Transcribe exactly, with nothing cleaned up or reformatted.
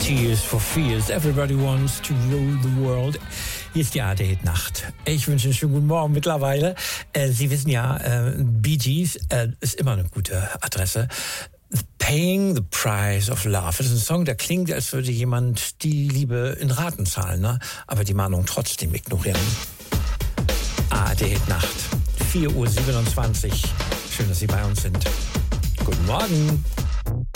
Tears for Fears. Everybody wants to rule the world. Hier ist die A R D-Nacht. Ich wünsche einen schönen guten Morgen mittlerweile. Äh, Sie wissen ja, äh, Bee Gees äh, ist immer eine gute Adresse. Paying the Price of Love. Das ist ein Song, der klingt, als würde jemand die Liebe in Raten zahlen, ne? Aber die Mahnung trotzdem ignorieren. A R D-Nacht. vier Uhr siebenundzwanzig. Schön, dass Sie bei uns sind. Guten Morgen.